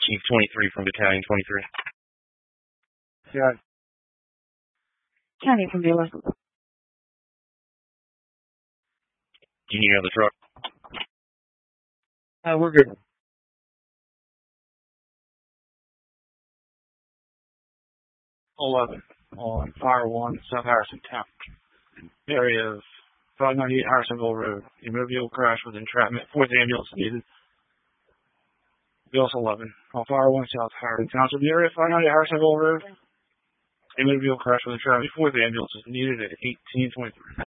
Chief 23 from Battalion 23. Yeah. County from dealer. Do you need another truck? We're good. 11 on Fire 1, South Harrison Town. Area of 598 Harrisonville Road. A motor vehicle crash with entrapment. 4th ambulance needed. Bills 11 on Fire 1, South Harrison Township. The area of 598 Harrisonville Road. A motor vehicle crash with entrapment. 4th ambulance is needed at 1823.